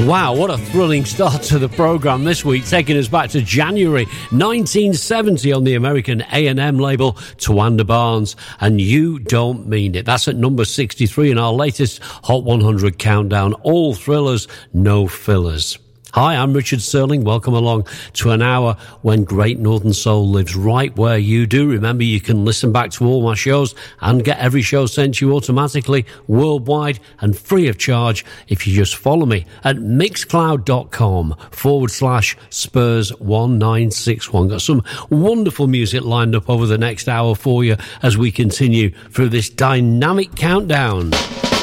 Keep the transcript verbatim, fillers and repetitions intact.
Wow, what a thrilling start to the programme this week, taking us back to January nineteen seventy on the American A and M label, Tawanda Barnes, and You Don't Mean It. That's at number sixty-three in our latest Hot one hundred countdown, all thrillers, no fillers. Hi, I'm Richard Sterling. Welcome along to an hour when Great Northern Soul lives right where you do. Remember, you can listen back to all my shows and get every show sent to you automatically, worldwide and free of charge if you just follow me at mixcloud.com forward slash Spurs one nine six one. Got some wonderful music lined up over the next hour for you as we continue through this dynamic countdown.